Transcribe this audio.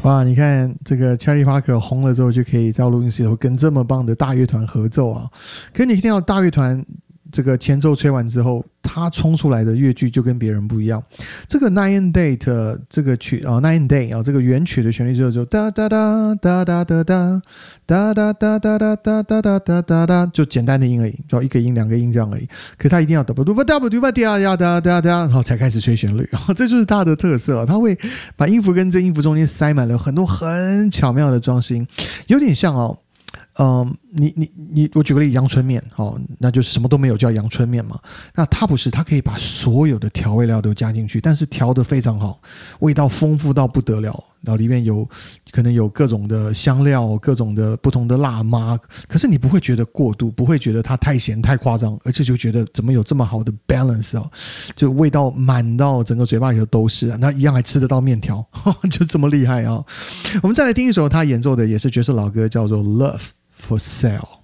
哇，你看这个 Charlie Parker 红了之后，就可以在录音室里头跟这么棒的大乐团合奏啊。可是你听到大乐团这个前奏吹完之后，他冲出来的乐句就跟别人不一样。这个 Night and Day 这个曲啊 ，Night and Day 啊，这个原曲的旋律就哒哒哒哒哒哒哒哒哒哒哒哒哒哒哒哒哒哒，就简单的音而已，就一个音两个音这样而已。可是他一定要哒哒哒哒哒哒哒哒，然后才开始吹旋律，这就是他的特色。他会把音符跟这音符中间塞满了很多很巧妙的装饰音，有点像哦。我举个例，阳春面，那就是什么都没有叫阳春面嘛。那它不是，它可以把所有的调味料都加进去，但是调得非常好，味道丰富到不得了。然后里面可能有各种的香料，各种的不同的辣妈，可是你不会觉得过度，不会觉得它太咸太夸张，而且就觉得怎么有这么好的 balance 就味道满到整个嘴巴里头都是那一样还吃得到面条，就这么厉害啊。我们再来听一首他演奏的也是爵士老歌，叫做 Love for Sale。